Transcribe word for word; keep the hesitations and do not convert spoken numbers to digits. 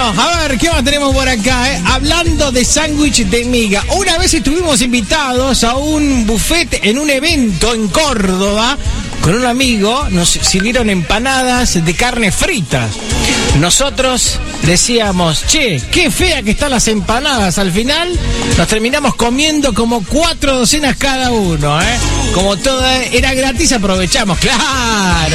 Bueno, a ver, ¿qué más tenemos por acá? Eh? Hablando de sándwich de miga. Una vez estuvimos invitados a un buffet en un evento en Córdoba con un amigo. Nos sirvieron empanadas de carne frita. Nosotros decíamos, che, qué fea que están las empanadas. Al final nos terminamos comiendo como cuatro docenas cada uno, ¿eh? Como todo era gratis, aprovechamos, claro.